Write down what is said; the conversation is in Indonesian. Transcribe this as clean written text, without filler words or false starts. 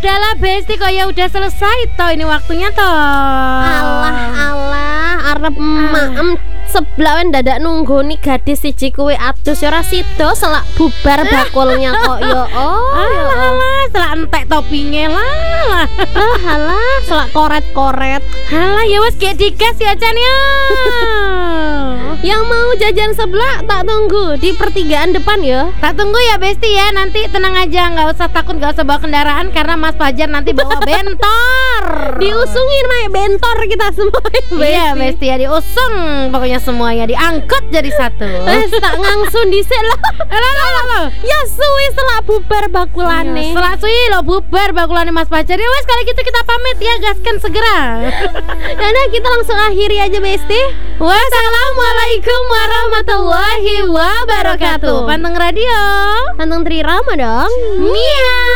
udahlah Besti, kok ya udah selesai toh ini waktunya toh. Alah arep maem sebelah dadak nunggu nih gadis siji kuwi adus ora sida selak bubar bakulnya kok ya. Alah, selak entek toppingnya lah. Halah selak koret-koret. Halah ya wes kayak digas ya Chan ya. Yang mau jajan sebelah tak tunggu di pertigaan depan ya. Tak tunggu ya Besti ya, nanti tenang aja, nggak usah takut, nggak usah bawa kendaraan karena Mas Fajar nanti bawa bentor. Diusungin naik bentor kita semua. Iya Besti ya, diusung pokoknya semuanya diangkut jadi satu. Tak ngangsun dhisik lah. Ya suwi selak bubar bakulane. Selak suwi lo bubar bakulane Mas Fajar. Ya wes kalau gitu kita pamit ya, gaskan segera. Nah kita langsung akhiri aja Besti. Wassalamualaikum warahmatullahi wabarakatuh. Panteng Radio, Panteng Tri Rama dong. Mia.